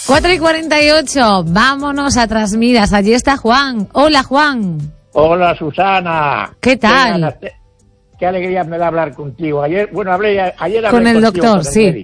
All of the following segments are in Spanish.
4:48, vámonos a Trasmidas. Allí está Juan. Hola, Juan. Hola, Susana. ¿Qué tal? Qué alegría me da hablar contigo. Ayer hablé con el contigo, doctor, sí.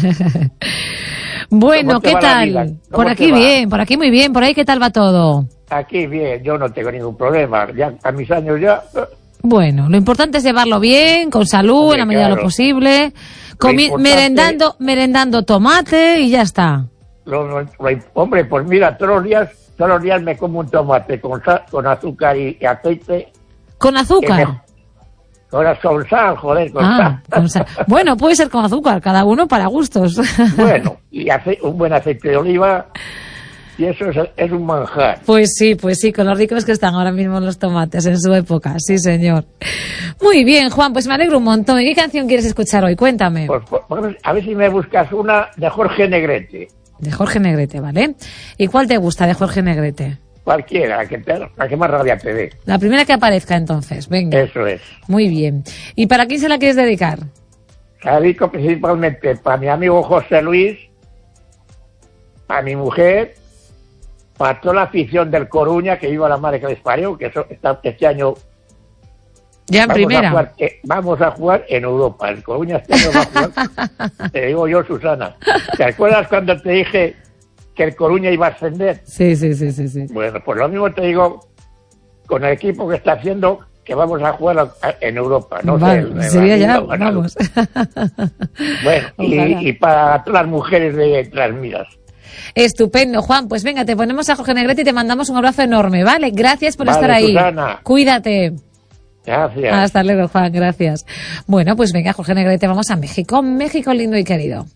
Bueno, ¿qué tal? Por aquí bien, por aquí muy bien. Por ahí, ¿qué tal va todo? Aquí bien, yo no tengo ningún problema. Ya a mis años ya... Bueno, lo importante es llevarlo bien, con salud, Hombre, en la medida de lo posible. Merendando tomate y ya está. Hombre, pues mira, todos los días me como un tomate con azúcar y aceite. ¿Con azúcar? Con sal, joder, con sal. Bueno, puede ser con azúcar, cada uno para gustos. Bueno, y un buen aceite de oliva, y eso es un manjar. Pues sí, con los ricos que están ahora mismo los tomates en su época, sí señor. Muy bien, Juan, pues me alegro un montón. ¿Y qué canción quieres escuchar hoy? Cuéntame. Pues, a ver si me buscas una de Jorge Negrete. De Jorge Negrete, ¿vale? ¿Y cuál te gusta de Jorge Negrete? Cualquiera, la que más rabia te dé. La primera que aparezca, entonces, venga. Eso es. Muy bien. ¿Y para quién se la quieres dedicar? La dedico principalmente para mi amigo José Luis, a mi mujer, para toda la afición del Coruña, que viva la madre que les parió, que este año... Ya en primera. Vamos a jugar en Europa. El Coruña este año va a jugar. Te digo yo, Susana. ¿Te acuerdas cuando te dije que el Coruña iba a ascender? Sí. Bueno, pues lo mismo te digo con el equipo que está haciendo, que vamos a jugar en Europa. No vale, sé. Sería ya, vamos. Bueno, y para todas las mujeres de Trasmidas. Estupendo, Juan. Pues venga, te ponemos a Jorge Negrete y te mandamos un abrazo enorme, ¿vale? Gracias por estar ahí. Susana. Cuídate. Gracias. Hasta luego, Juan. Gracias. Bueno, pues venga, Jorge Negrete, vamos a México. México lindo y querido.